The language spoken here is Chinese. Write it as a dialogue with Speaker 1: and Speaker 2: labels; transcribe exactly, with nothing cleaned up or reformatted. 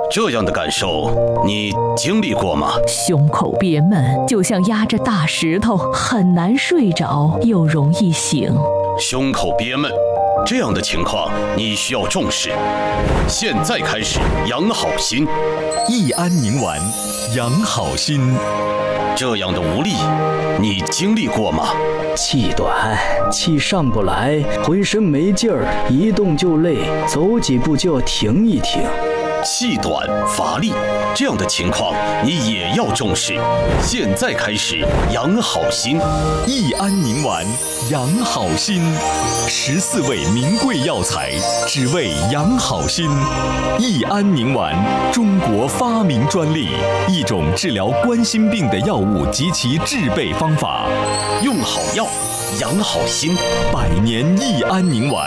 Speaker 1: 这样的感受你经历过吗？
Speaker 2: 胸口憋闷，就像压着大石头，很难睡着，又容易醒。
Speaker 1: 胸口憋闷，这样的情况你需要重视。现在开始养好心，
Speaker 3: 益安宁丸，养好心。
Speaker 1: 这样的无力，你经历过吗？
Speaker 4: 气短，气上不来，浑身没劲儿，一动就累，走几步就要停一停。
Speaker 1: 气短乏力，这样的情况你也要重视。现在开始养好心，
Speaker 3: 益安宁丸，养好心。十四味名贵药材，只为养好心。益安宁丸，中国发明专利，一种治疗冠心病的药物及其制备方法。
Speaker 1: 用好药，养好心，
Speaker 3: 百年益安宁丸。